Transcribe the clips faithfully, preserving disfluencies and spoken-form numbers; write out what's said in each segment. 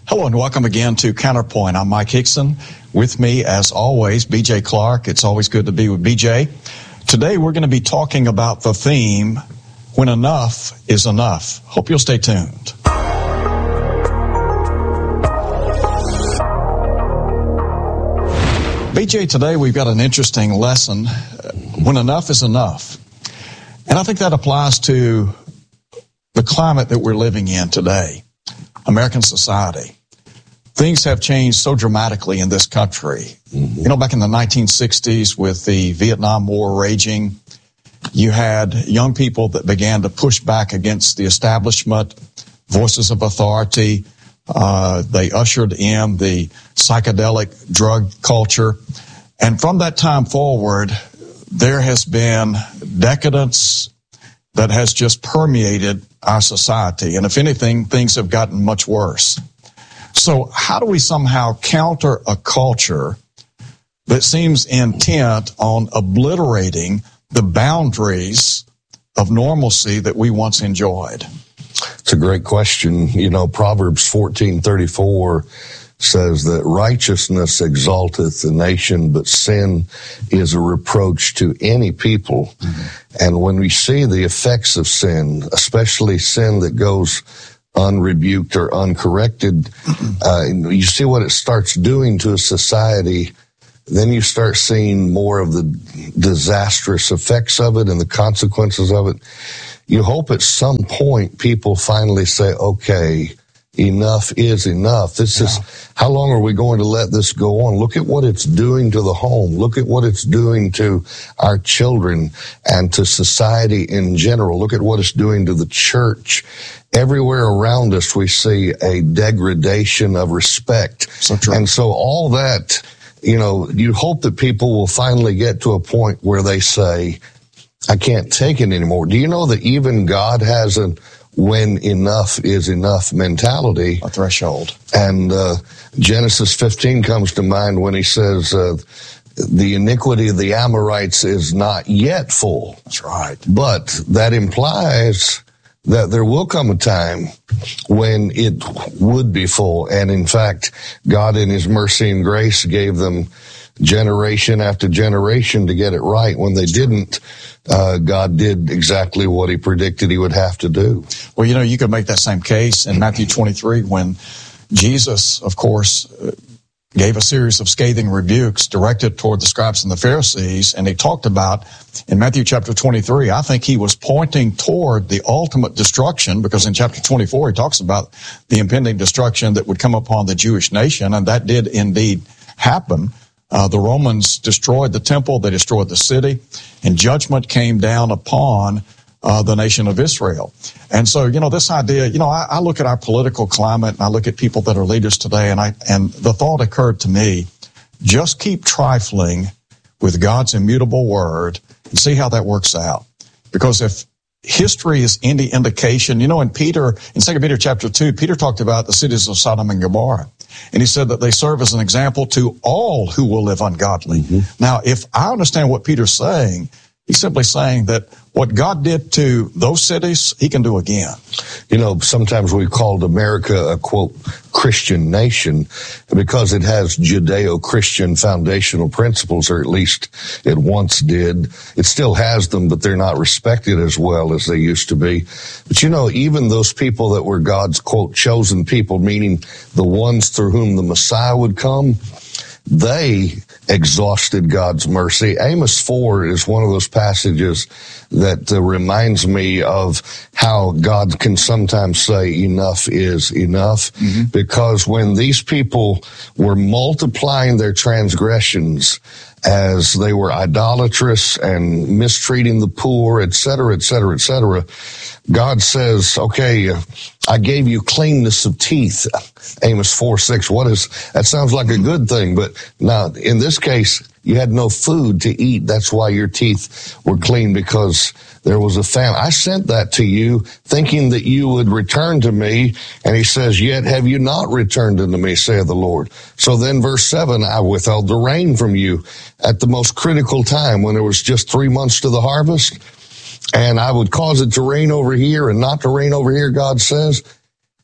Hello and welcome again to Counterpoint. I'm Mike Hickson. With me, as always, B J Clark. It's always good to be with B J. Today we're going to be talking about the theme, When Enough is Enough. Hope you'll stay tuned. B J, today we've got an interesting lesson, when enough is enough. And I think that applies to the climate that we're living in today, American society. Things have changed so dramatically in this country. Mm-hmm. You know, back in the nineteen sixties with the Vietnam War raging, you had young people that began to push back against the establishment, voices of authority. Uh, they ushered in the psychedelic drug culture. And from that time forward, there has been decadence that has just permeated our society. And if anything, things have gotten much worse. So how do we somehow counter a culture that seems intent on obliterating the boundaries of normalcy that we once enjoyed? It's a great question. You know, Proverbs fourteen thirty-four says that righteousness exalteth a nation, but sin is a reproach to any people. Mm-hmm. And when we see the effects of sin, especially sin that goes unrebuked or uncorrected, uh, you see what it starts doing to a society. Then you start seeing more of the disastrous effects of it and the consequences of it. You hope at some point people finally say, okay, enough is enough. This yeah. is, how long are we going to let this go on? Look at what it's doing to the home. Look at what it's doing to our children and to society in general. Look at what it's doing to the church. Everywhere around us, we see a degradation of respect. So true. And so all that, you know, you hope that people will finally get to a point where they say, I can't take it anymore. Do you know that even God has a when enough is enough mentality? A threshold. And uh, Genesis fifteen comes to mind when he says, uh, the iniquity of the Amorites is not yet full. That's right. But that implies that there will come a time when it would be full. And in fact, God in his mercy and grace gave them generation after generation to get it right. When they didn't, uh, God did exactly what he predicted he would have to do. Well, you know, you could make that same case in Matthew twenty-three when Jesus, of course, gave a series of scathing rebukes directed toward the scribes and the Pharisees. And he talked about, in Matthew chapter twenty-three, I think he was pointing toward the ultimate destruction, because in chapter twenty-four, he talks about the impending destruction that would come upon the Jewish nation. And that did indeed happen. Uh, the Romans destroyed the temple, they destroyed the city, and judgment came down upon uh, the nation of Israel. And so, you know, this idea, you know, I, I look at our political climate and I look at people that are leaders today, and I and the thought occurred to me, just keep trifling with God's immutable word and see how that works out. Because if history is any indication, you know, in Peter, in Second Peter chapter two, Peter talked about the cities of Sodom and Gomorrah. And he said that they serve as an example to all who will live ungodly. Mm-hmm. Now, if I understand what Peter's saying, he's simply saying that what God did to those cities, he can do again. You know, sometimes we've called America a, quote, Christian nation because it has Judeo-Christian foundational principles, or at least it once did. It still has them, but they're not respected as well as they used to be. But you know, even those people that were God's, quote, chosen people, meaning the ones through whom the Messiah would come, they exhausted God's mercy. Amos four is one of those passages that uh, reminds me of how God can sometimes say enough is enough. Mm-hmm. Because when these people were multiplying their transgressions as they were idolatrous and mistreating the poor, et cetera, et cetera, et cetera, God says, okay, uh, I gave you cleanness of teeth. Amos four six. What is, that sounds like a good thing, but now in this case, you had no food to eat. That's why your teeth were clean, because there was a famine. I sent that to you thinking that you would return to me. And he says, yet have you not returned unto me, saith the Lord. So then verse seven, I withheld the rain from you at the most critical time when there was just three months to the harvest. And I would cause it to rain over here and not to rain over here, God says.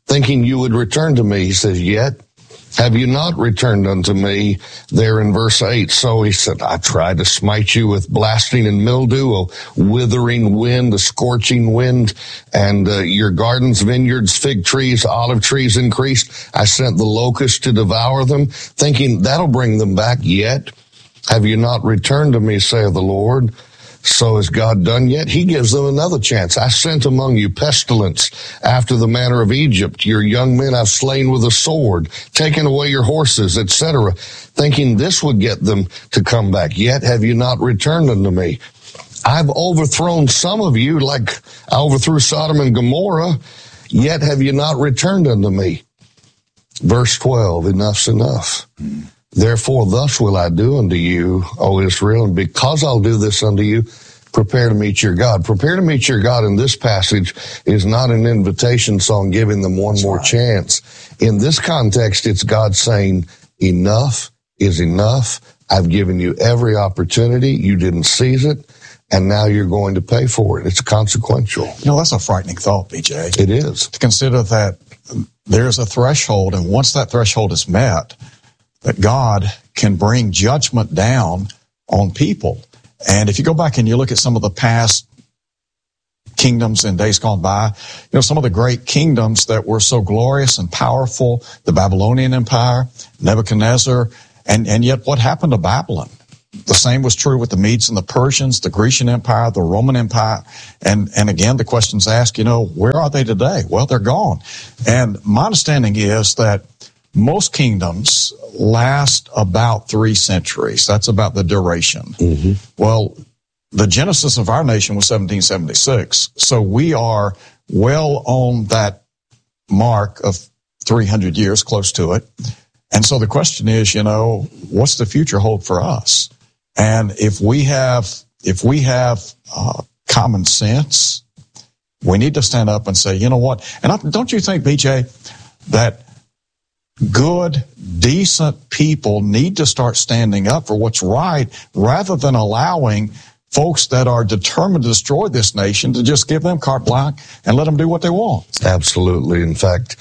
thinking you would return to me. He says, yet have you not returned unto me? There in verse eight. So he said, I tried to smite you with blasting and mildew, a withering wind, a scorching wind, and uh, your gardens, vineyards, fig trees, olive trees increased. I sent the locusts to devour them, thinking that'll bring them back. Yet have you not returned to me, saith the Lord. So has God done yet? He gives them another chance. I sent among you pestilence after the manner of Egypt. Your young men I've slain with a sword, taken away your horses, et cetera, thinking this would get them to come back. Yet have you not returned unto me? I've overthrown some of you like I overthrew Sodom and Gomorrah. Yet have you not returned unto me? Verse twelve, enough's enough. Therefore, thus will I do unto you, O Israel, and because I'll do this unto you, prepare to meet your God. Prepare to meet your God in this passage is not an invitation song giving them one That's more right. chance. In this context, it's God saying, enough is enough. I've given you every opportunity. You didn't seize it, and now you're going to pay for it. It's consequential. You know, that's a frightening thought, B J. It is. To consider that there's a threshold, and once that threshold is met, that God can bring judgment down on people. And if you go back and you look at some of the past kingdoms in days gone by, you know, some of the great kingdoms that were so glorious and powerful, the Babylonian Empire, Nebuchadnezzar, and, and yet what happened to Babylon? The same was true with the Medes and the Persians, the Grecian Empire, the Roman Empire. And, and again, the question's asked, you know, where are they today? Well, they're gone. And my understanding is that most kingdoms last about three centuries. That's about the duration. Mm-hmm. Well, the genesis of our nation was seventeen seventy-six. So we are well on that mark of three hundred years, close to it. And so the question is, you know, what's the future hold for us? And if we have, if we have uh, common sense, we need to stand up and say, you know what? And I, don't you think, B J, that good, decent people need to start standing up for what's right rather than allowing folks that are determined to destroy this nation to just give them carte blanche and let them do what they want? Absolutely. In fact,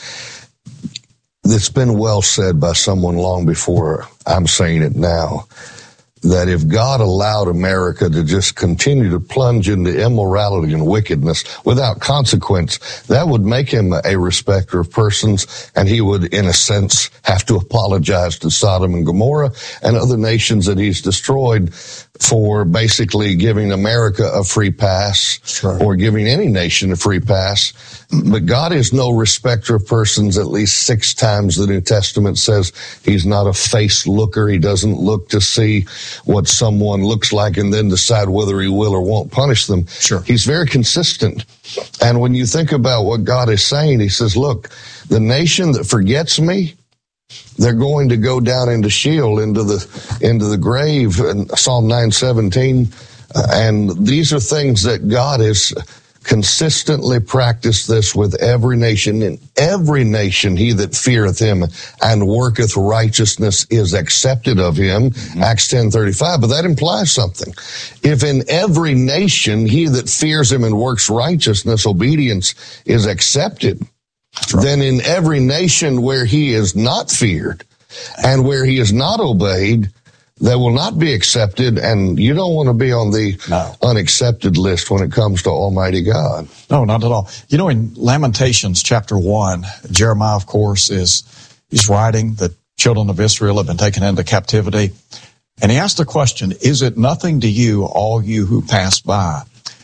it's been well said by someone long before I'm saying it now, that if God allowed America to just continue to plunge into immorality and wickedness without consequence, that would make him a respecter of persons, and he would, in a sense, have to apologize to Sodom and Gomorrah and other nations that he's destroyed for basically giving America a free pass, sure. or giving any nation a free pass. But God is no respecter of persons. At least six times the New Testament says he's not a face looker. He doesn't look to see what someone looks like and then decide whether he will or won't punish them. Sure. He's very consistent. And when you think about what God is saying, he says, look, the nation that forgets me, they're going to go down into Sheol, into the into the grave, in Psalm nine seventeen. Uh, and these are things that God has consistently practiced this with every nation. In every nation, he that feareth him and worketh righteousness is accepted of him. Mm-hmm. Acts ten thirty-five. But that implies something. If in every nation, he that fears him and works righteousness, obedience is accepted, right. then in every nation where he is not feared and where he is not obeyed, they will not be accepted, and you don't want to be on the no. unaccepted list when it comes to Almighty God. No, not at all. You know, in Lamentations chapter one, Jeremiah, of course, is is writing. The children of Israel have been taken into captivity. And he asked the question, is it nothing to you, all you who pass by?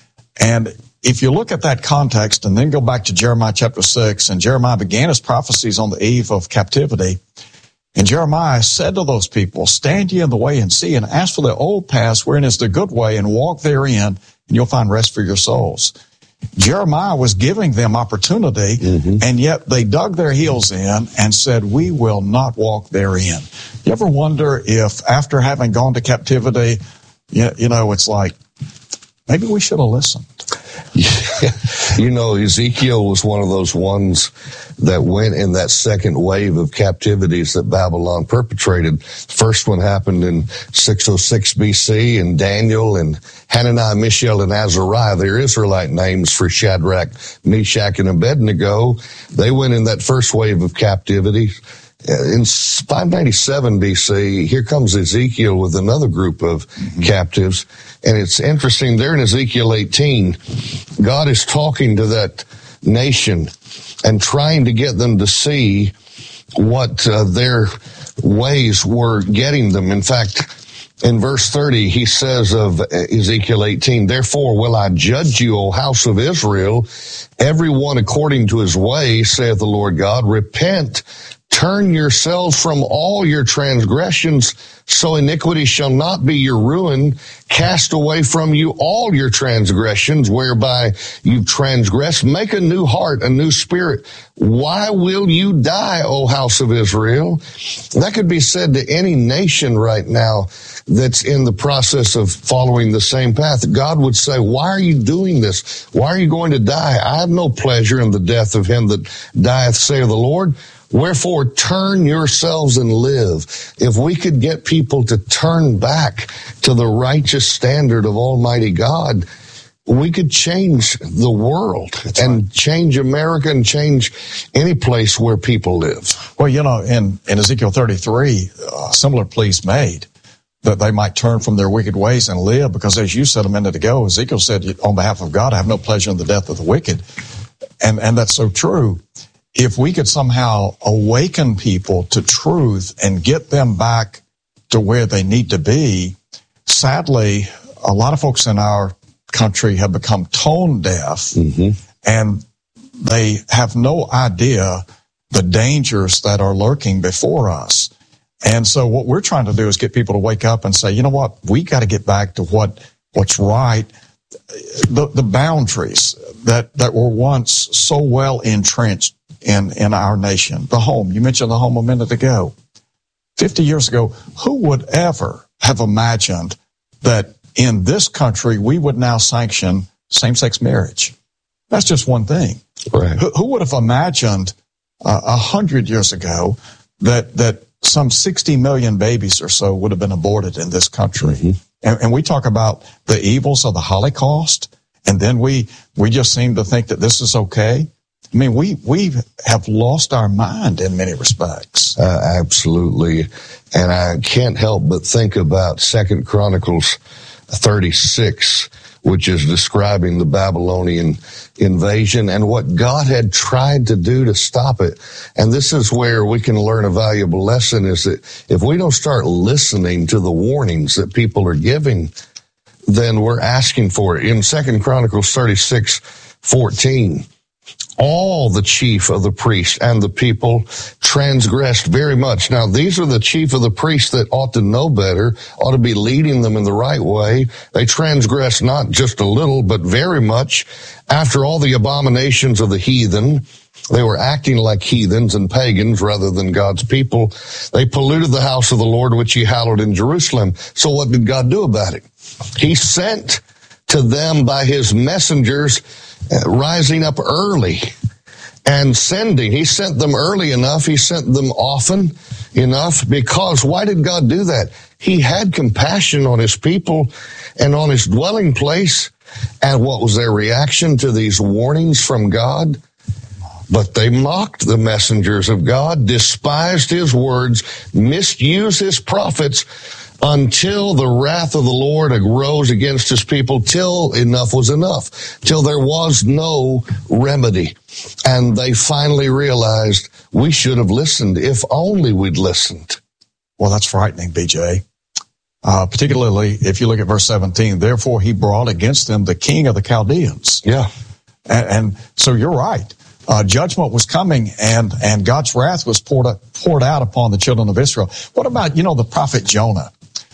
And if you look at that context and then go back to Jeremiah chapter six, and Jeremiah began his prophecies on the eve of captivity, and Jeremiah said to those people, stand ye in the way and see, and ask for the old paths wherein is the good way, and walk therein, and you'll find rest for your souls. Jeremiah was giving them opportunity, mm-hmm. and yet they dug their heels in and said, we will not walk therein. You ever wonder if after having gone to captivity, you, you know, it's like, maybe we should have listened. You know, Ezekiel was one of those ones that went in that second wave of captivities that Babylon perpetrated. First one happened in six oh six B C, and Daniel and Hananiah, Mishael, and Azariah, their Israelite names for Shadrach, Meshach, and Abednego. They went in that first wave of captivity. In five ninety-seven B C, here comes Ezekiel with another group of mm-hmm. captives. And it's interesting, there in Ezekiel eighteen, God is talking to that nation and trying to get them to see what uh, their ways were getting them. In fact, in verse thirty, he says of Ezekiel eighteen, "Therefore will I judge you, O house of Israel, every one according to his way, saith the Lord God. Repent, turn yourselves from all your transgressions, so iniquity shall not be your ruin. Cast away from you all your transgressions, whereby you've transgressed. Make a new heart, a new spirit. Why will you die, O house of Israel?" That could be said to any nation right now that's in the process of following the same path. God would say, why are you doing this? Why are you going to die? I have no pleasure in the death of him that dieth, saith the Lord. Wherefore, turn yourselves and live. If we could get people to turn back to the righteous standard of Almighty God, we could change the world. That's and right. Change America and change any place where people live. Well, you know, in, in Ezekiel thirty-three, a similar plea's made that they might turn from their wicked ways and live, because as you said a minute ago, Ezekiel said, on behalf of God, I have no pleasure in the death of the wicked. And, and that's so true. If we could somehow awaken people to truth and get them back to where they need to be, sadly, a lot of folks in our country have become tone deaf, mm-hmm. and they have no idea the dangers that are lurking before us. And so what we're trying to do is get people to wake up and say, you know what, we got to get back to what what's right. The, the boundaries that, that were once so well entrenched in, in our nation. The home, you mentioned the home a minute ago. fifty years ago, who would ever have imagined that in this country we would now sanction same-sex marriage? That's just one thing. Right. Who, who would have imagined a uh, hundred years ago that that some sixty million babies or so would have been aborted in this country? Mm-hmm. And, and we talk about the evils of the Holocaust, and then we we just seem to think that this is okay. I mean, we we have lost our mind in many respects. Uh, absolutely. And I can't help but think about Second Chronicles thirty-six, which is describing the Babylonian invasion and what God had tried to do to stop it. And this is where we can learn a valuable lesson, is that if we don't start listening to the warnings that people are giving, then we're asking for it. In Second Chronicles thirty-six fourteen, all the chief of the priests and the people transgressed very much. Now, these are the chief of the priests that ought to know better, ought to be leading them in the right way. They transgressed not just a little, but very much. After all the abominations of the heathen, they were acting like heathens and pagans rather than God's people. They polluted the house of the Lord, which he hallowed in Jerusalem. So what did God do about it? He sent to them by his messengers, uh, rising up early and sending. He sent them early enough. He sent them often enough, because why did God do that? He had compassion on his people and on his dwelling place. And what was their reaction to these warnings from God? But they mocked the messengers of God, despised his words, misused his prophets, until the wrath of the Lord arose against his people, till enough was enough, till there was no remedy. And they finally realized we should have listened, if only we'd listened. Well, that's frightening, B J. Uh, particularly if you look at verse seventeen, therefore he brought against them the king of the Chaldeans. Yeah. And, and so you're right. Uh, judgment was coming, and, and God's wrath was poured, poured out upon the children of Israel. What about, you know, the prophet Jonah?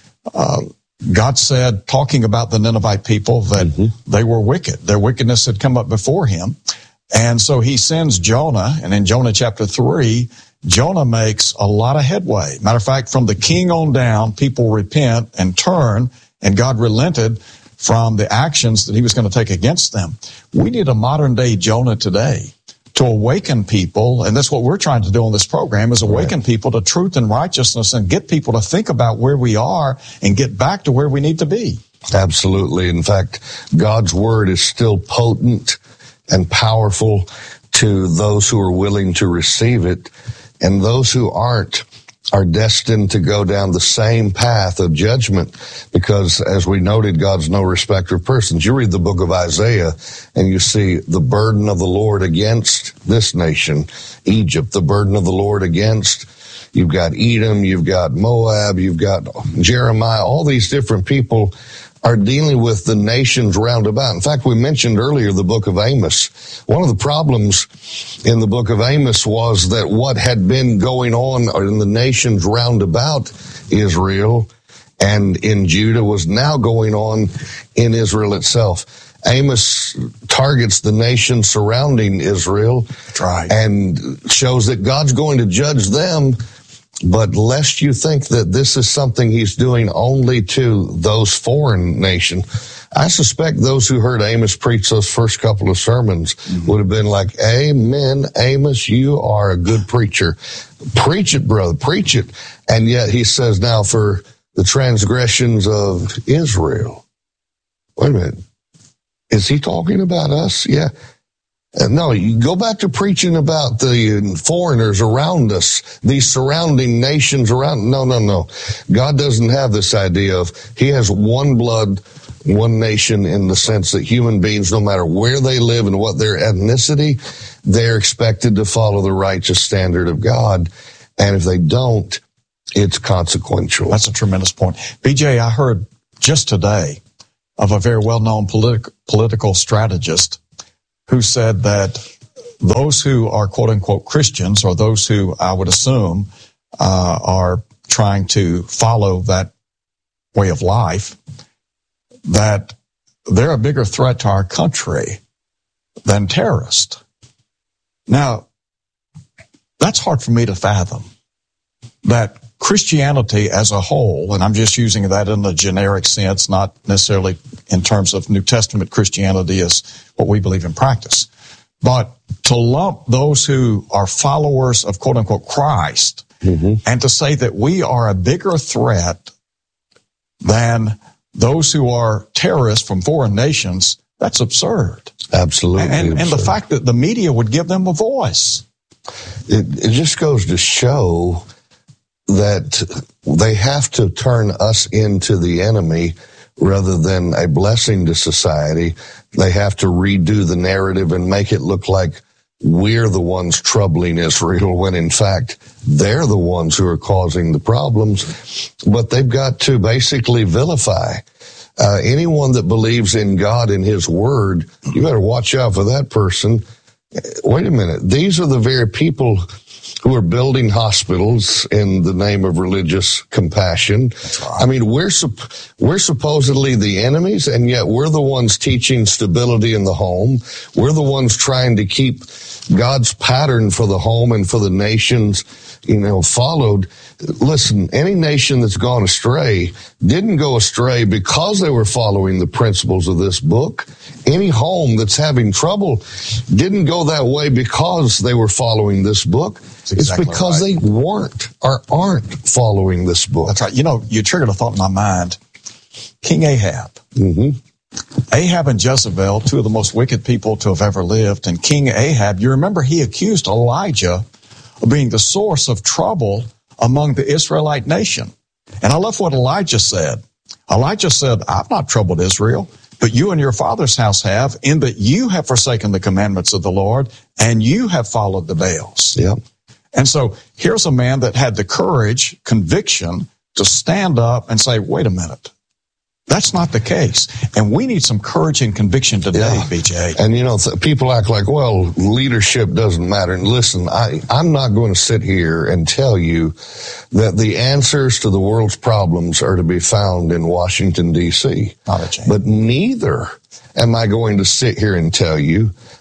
Uh, God said, talking about the Ninevite people, that mm-hmm. they were wicked. Their wickedness had come up before him. And so he sends Jonah, and in Jonah chapter three, Jonah makes a lot of headway. Matter of fact, from the king on down, people repent and turn, and God relented from the actions that he was going to take against them. We need a modern day Jonah today to awaken people, and that's what we're trying to do on this program, is awaken right. people to truth and righteousness and get people to think about where we are and get back to where we need to be. Absolutely. In fact, God's word is still potent and powerful to those who are willing to receive it, and those who aren't are destined to go down the same path of judgment, because, as we noted, God's no respecter of persons. You read the book of Isaiah and you see the burden of the Lord against this nation, Egypt, the burden of the Lord against, you've got Edom, you've got Moab, you've got Jeremiah, all these different people are dealing with the nations round about. In fact, we mentioned earlier the book of Amos. One of the problems in the book of Amos was that what had been going on in the nations round about Israel and in Judah was now going on in Israel itself. Amos targets the nation surrounding Israel right. and shows that God's going to judge them. But lest you think that this is something he's doing only to those foreign nations, I suspect those who heard Amos preach those first couple of sermons mm-hmm. would have been like, amen, Amos, you are a good preacher. Preach it, brother, preach it. And yet he says now for the transgressions of Israel. Wait a minute. Is he talking about us? Yeah. No, you go back to preaching about the foreigners around us, these surrounding nations around. No, no, no. God doesn't have this idea of, he has one blood, one nation, in the sense that human beings, no matter where they live and what their ethnicity, they're expected to follow the righteous standard of God. And if they don't, it's consequential. That's a tremendous point. B J, I heard just today of a very well-known politi- political strategist who said that those who are quote-unquote Christians, or those who I would assume uh, are trying to follow that way of life, that they're a bigger threat to our country than terrorists. Now, that's hard for me to fathom, that Christianity as a whole, and I'm just using that in a generic sense, not necessarily in terms of New Testament Christianity as what we believe in practice, but to lump those who are followers of quote-unquote Christ mm-hmm. and to say that we are a bigger threat than those who are terrorists from foreign nations, that's absurd. Absolutely and, absurd. And the fact that the media would give them a voice. It, it just goes to show that they have to turn us into the enemy rather than a blessing to society. They have to redo the narrative and make it look like we're the ones troubling Israel, when in fact they're the ones who are causing the problems. But they've got to basically vilify uh, anyone that believes in God and his word. You better watch out for that person. Wait a minute. These are the very people who are building hospitals in the name of religious compassion. That's right. I mean, we're sup- we're supposedly the enemies, and yet we're the ones teaching stability in the home. We're the ones trying to keep God's pattern for the home and for the nations, you know, followed. Listen, any nation that's gone astray didn't go astray because they were following the principles of this book. Any home that's having trouble didn't go that way because they were following this book. Exactly it's because right. they weren't or aren't following this book. That's right. You know, you triggered a thought in my mind. King Ahab. Mm-hmm. Ahab and Jezebel, two of the most wicked people to have ever lived. And King Ahab, you remember he accused Elijah of being the source of trouble among the Israelite nation. And I love what Elijah said. Elijah said, I've not troubled Israel, but you and your father's house have, in that you have forsaken the commandments of the Lord and you have followed the Baals. Yeah. And so here's a man that had the courage, conviction to stand up and say, wait a minute. That's not the case. And we need some courage and conviction today, yeah. B J. And, you know, th- people act like, well, leadership doesn't matter. And listen, I, I'm not going to sit here and tell you that the answers to the world's problems are to be found in Washington, D C. Not a chance. But neither am I going to sit here and tell you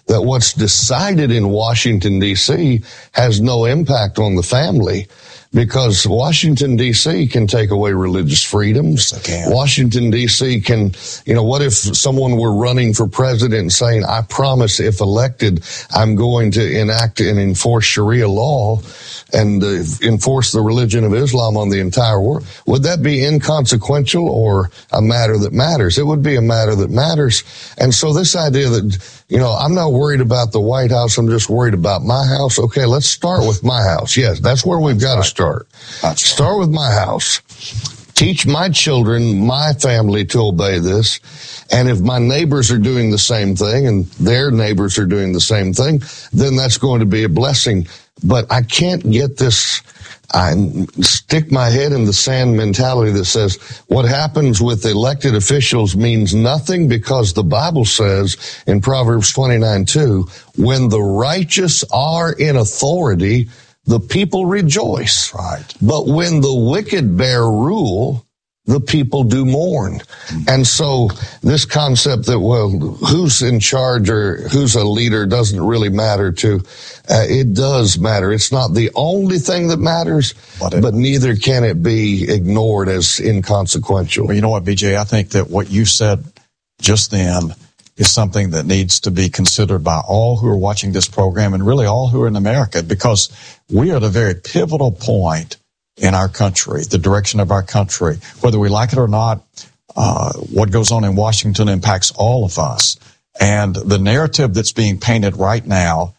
that what's decided in Washington, D C has no impact on the family. Because Washington, D C can take away religious freedoms. Washington, D C can, you know, what if someone were running for president and saying, I promise if elected, I'm going to enact and enforce Sharia law and uh, enforce the religion of Islam on the entire world? Would that be inconsequential or a matter that matters? It would be a matter that matters. And so this idea that, you know, I'm not worried about the White House, I'm just worried about my house. Okay, let's start with my house. Yes, that's where we've got to start. Start with my house. Teach my children, my family to obey this. And if my neighbors are doing the same thing and their neighbors are doing the same thing, then that's going to be a blessing. But I can't get this, I stick my head in the sand mentality that says what happens with elected officials means nothing, because the Bible says in Proverbs twenty-nine two, when the righteous are in authority, the people rejoice. Right. But when the wicked bear rule, the people do mourn. Mm-hmm. And so this concept that, well, who's in charge or who's a leader doesn't really matter to, uh, it does matter. It's not the only thing that matters, but, it, but neither can it be ignored as inconsequential. Well, you know what, B J, I think that what you said just then is something that needs to be considered by all who are watching this program and really all who are in America, because we are at a very pivotal point in our country, the direction of our country. Whether we like it or not, uh, what goes on in Washington impacts all of us. And the narrative that's being painted right now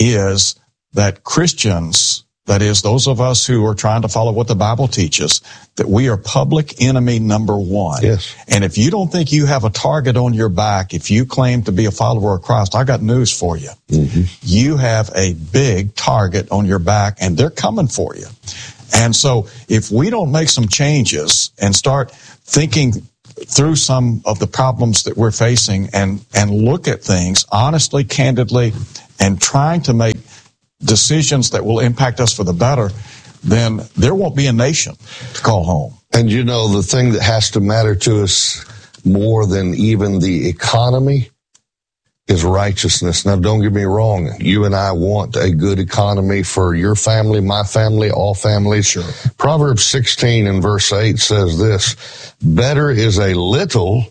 is that Christians, that is, those of us who are trying to follow what the Bible teaches, that we are public enemy number one. Yes. And if you don't think you have a target on your back, if you claim to be a follower of Christ, I got news for you. Mm-hmm. You have a big target on your back, and they're coming for you. And so if we don't make some changes and start thinking through some of the problems that we're facing and, and look at things honestly, candidly, and trying to make decisions that will impact us for the better, then there won't be a nation to call home. And you know, the thing that has to matter to us more than even the economy is righteousness. Now, don't get me wrong. You and I want a good economy for your family, my family, all families. Sure. Proverbs sixteen and verse eight says this, better is a little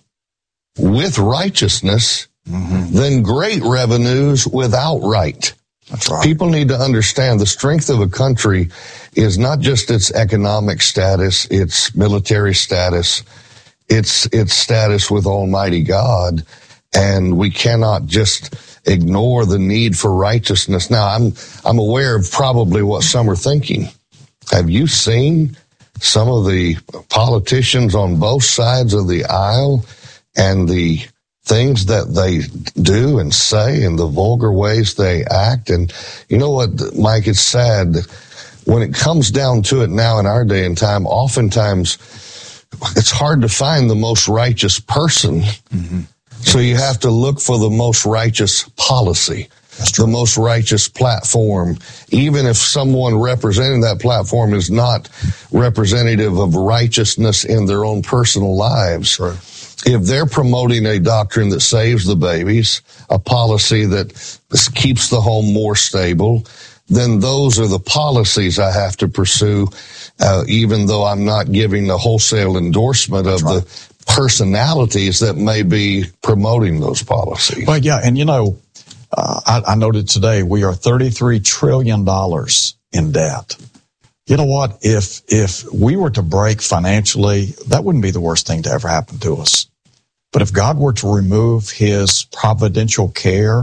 with righteousness mm-hmm. than great revenues without right. That's right. People need to understand the strength of a country is not just its economic status, its military status, its, its status with Almighty God. And we cannot just ignore the need for righteousness. Now, I'm, I'm aware of probably what some are thinking. Have you seen some of the politicians on both sides of the aisle and the things that they do and say and the vulgar ways they act? And you know what, Mike, it's sad. When it comes down to it now in our day and time, oftentimes it's hard to find the most righteous person. Mm-hmm. So you have to look for the most righteous policy, the most righteous platform, even if someone representing that platform is not representative of righteousness in their own personal lives. Sure. If they're promoting a doctrine that saves the babies, a policy that keeps the home more stable, then those are the policies I have to pursue, uh, even though I'm not giving a wholesale endorsement That's of right. the personalities that may be promoting those policies. Well, yeah, and you know, uh, I, I noted today we are thirty-three trillion dollars in debt. You know what? If if we were to break financially, that wouldn't be the worst thing to ever happen to us. But if God were to remove his providential care,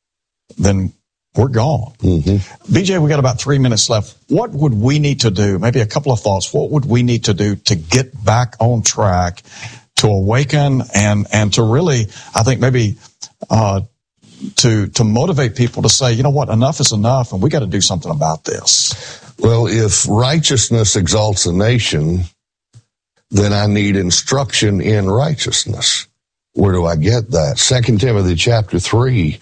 then we're gone. Mm-hmm. B J, we got about three minutes left. What would we need to do? Maybe a couple of thoughts. What would we need to do to get back on track, to awaken and, and to really, I think maybe, uh, to, to motivate people to say, you know what, enough is enough and we got to do something about this? Well, if righteousness exalts a nation, then I need instruction in righteousness. Where do I get that? Second Timothy chapter three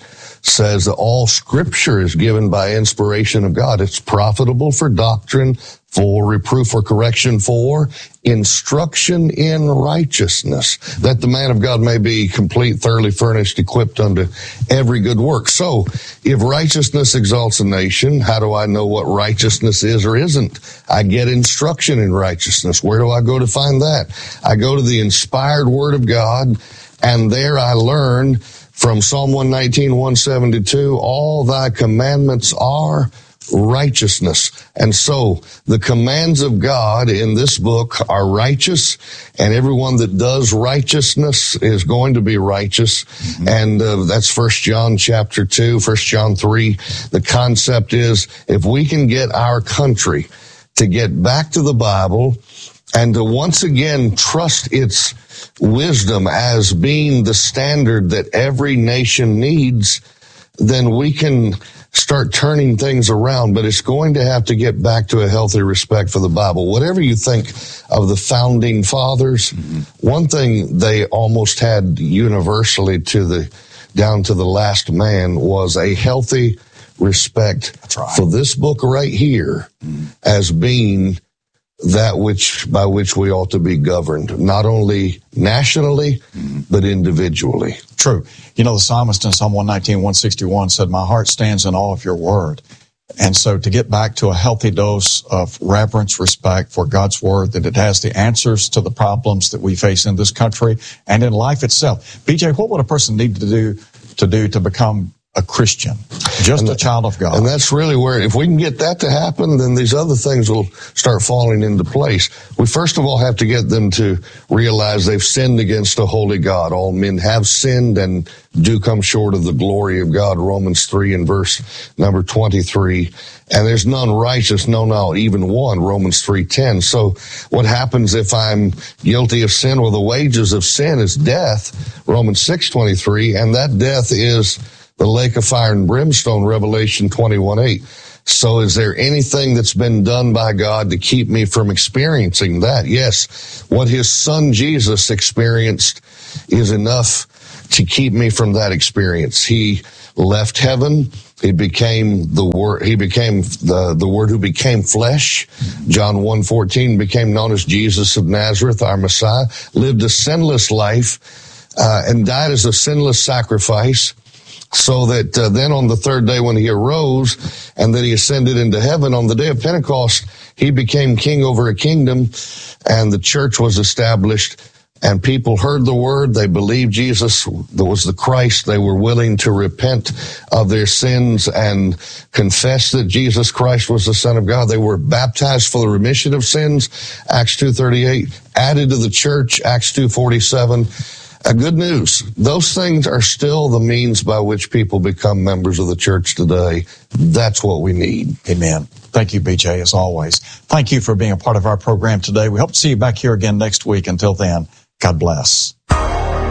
says that all scripture is given by inspiration of God. It's profitable for doctrine, for reproof, for correction, for instruction in righteousness, that the man of God may be complete, thoroughly furnished, equipped unto every good work. So, if righteousness exalts a nation, how do I know what righteousness is or isn't? I get instruction in righteousness. Where do I go to find that? I go to the inspired Word of God, and there I learn from Psalm one nineteen, one seventy-two, all thy commandments are righteousness. And so the commands of God in this book are righteous, and everyone that does righteousness is going to be righteous. Mm-hmm. And uh, that's First John chapter two, First John three. The concept is, if we can get our country to get back to the Bible and to once again trust its wisdom as being the standard that every nation needs, then we can start turning things around. But it's going to have to get back to a healthy respect for the Bible. Whatever you think of the founding fathers, mm-hmm. one thing they almost had universally to the down to the last man was a healthy respect right. for this book right here mm-hmm. as being that which by which we ought to be governed, not only nationally, mm-hmm. but individually. True. You know, the psalmist in Psalm one nineteen, one sixty-one said, my heart stands in awe of your word. And so to get back to a healthy dose of reverence, respect for God's word, that it has the answers to the problems that we face in this country and in life itself. B J, what would a person need to do to do to become a Christian, just and a child of God? And that's really where, if we can get that to happen, then these other things will start falling into place. We first of all have to get them to realize they've sinned against a holy God. All men have sinned and do come short of the glory of God, Romans three and verse number twenty-three. And there's none righteous, no, not even one, Romans three ten. So what happens if I'm guilty of sin? Well, the wages of sin is death, Romans six twenty-three, and that death is the lake of fire and brimstone, Revelation twenty-one eight. So is there anything that's been done by God to keep me from experiencing that? Yes. What his son Jesus experienced is enough to keep me from that experience. He left heaven. He became the word, he became the, the word who became flesh. John one fourteen became known as Jesus of Nazareth, our Messiah, lived a sinless life, uh, and died as a sinless sacrifice. So that uh, then on the third day when he arose and that he ascended into heaven, on the day of Pentecost, he became king over a kingdom, and the church was established, and people heard the word. They believed Jesus was the Christ. They were willing to repent of their sins and confess that Jesus Christ was the Son of God. They were baptized for the remission of sins, Acts two thirty-eight, added to the church, Acts two forty-seven. Uh, good news. Those things are still the means by which people become members of the church today. That's what we need. Amen. Thank you, B J, as always. Thank you for being a part of our program today. We hope to see you back here again next week. Until then, God bless.